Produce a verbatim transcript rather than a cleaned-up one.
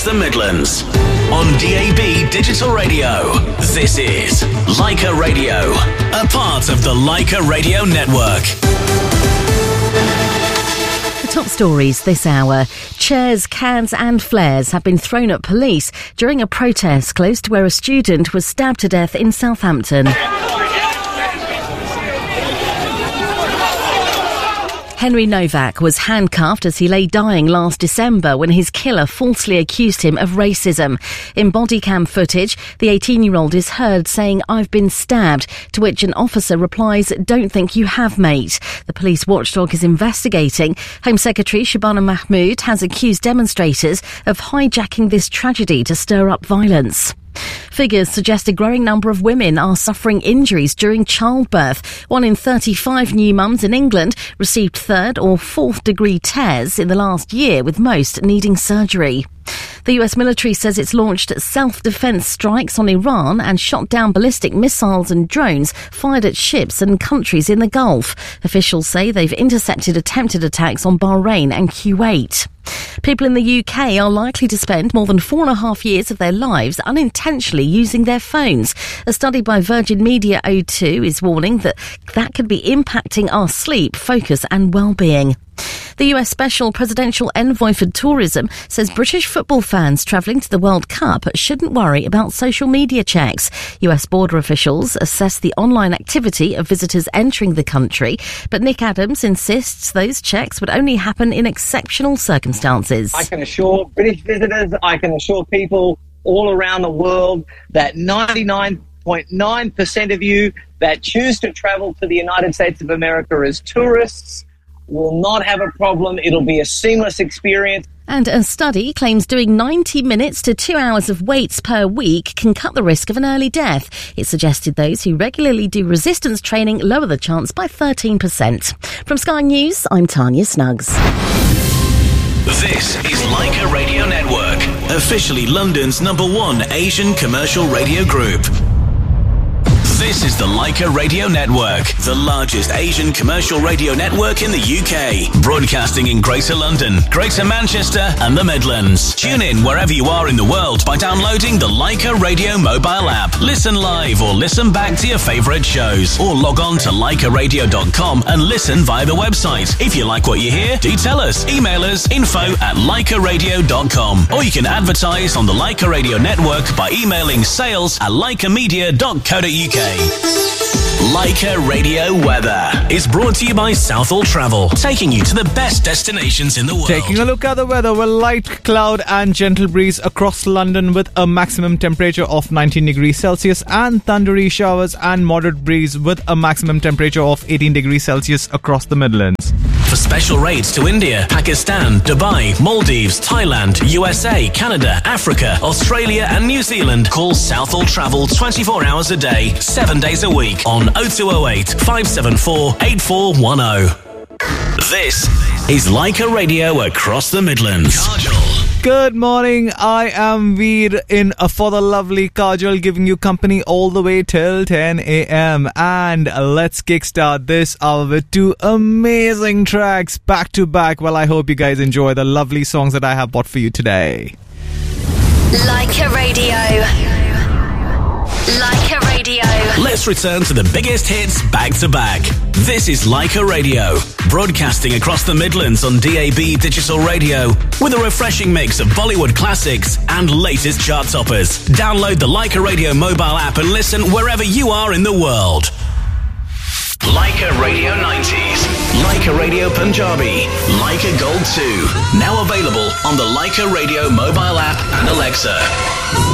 across the Midlands. On D A B Digital Radio, this is Leica Radio, a part of the Leica Radio Network. The top stories this hour. Chairs, cans and flares have been thrown at police during a protest close to where a student was stabbed to death in Southampton. Henry Novak was handcuffed as he lay dying last December when his killer falsely accused him of racism. In body cam footage, the eighteen-year-old is heard saying, "I've been stabbed," to which an officer replies, "Don't think you have, mate." The police watchdog is investigating. Home Secretary Shabana Mahmood has accused demonstrators of hijacking this tragedy to stir up violence. Figures suggest a growing number of women are suffering injuries during childbirth. One in thirty-five new mums in England received third or fourth degree tears in the last year, with most needing surgery. The U S military says it's launched self-defense strikes on Iran and shot down ballistic missiles and drones fired at ships and countries in the Gulf. Officials say they've intercepted attempted attacks on Bahrain and Kuwait. People in the U K are likely to spend more than four and a half years of their lives unintentionally using their phones. A study by Virgin Media O two is warning that that could be impacting our sleep, focus and well-being. The U S Special Presidential Envoy for Tourism says British football fans travelling to the World Cup shouldn't worry about social media checks. U S border officials assess the online activity of visitors entering the country, but Nick Adams insists those checks would only happen in exceptional circumstances. I can assure British visitors, I can assure people all around the world that ninety-nine point nine percent of you that choose to travel to the United States of America as tourists will not have a problem. It'll be a seamless experience. And a study claims doing ninety minutes to two hours of weights per week can cut the risk of an early death. It suggested those who regularly do resistance training lower the chance by thirteen percent. From Sky News, I'm Tanya Snuggs. This is Leica Radio Network, officially London's number one Asian commercial radio group. This is the Leica Radio Network, the largest Asian commercial radio network in the U K, broadcasting in Greater London, Greater Manchester and the Midlands. Tune in wherever you are in the world by downloading the Leica Radio mobile app. Listen live or listen back to your favourite shows, or log on to leica radio dot com and listen via the website. If you like what you hear, do tell us. Email us info at leica radio dot com, or you can advertise on the Leica Radio Network by emailing sales at leica media dot co dot uk. Leica Radio Weather is brought to you by Southall Travel, taking you to the best destinations in the world. Taking a look at the weather, well, light cloud and gentle breeze across London with a maximum temperature of nineteen degrees Celsius, and thundery showers and moderate breeze with a maximum temperature of eighteen degrees Celsius across the Midlands. For special rates to India, Pakistan, Dubai, Maldives, Thailand, U S A, Canada, Africa, Australia and New Zealand, call Southall Travel twenty-four hours a day, seven days a week on oh two oh eight, five seven four, eight four one oh. This is Leica Radio across the Midlands. Kajol. Good morning, I am Veer in uh, for the lovely Kajol, giving you company all the way till ten a.m. And uh, let's kickstart this hour with two amazing tracks back to back. Well, I hope you guys enjoy the lovely songs that I have bought for you today. Leica Radio. Leica Radio. Let's return to the biggest hits back to back. This is Leica Radio, broadcasting across the Midlands on D A B Digital Radio with a refreshing mix of Bollywood classics and latest chart toppers. Download the Leica Radio mobile app and listen wherever you are in the world. Leica Radio nineties, Leica Radio Punjabi, Leica Gold two, now available on the Leica Radio mobile app and Alexa.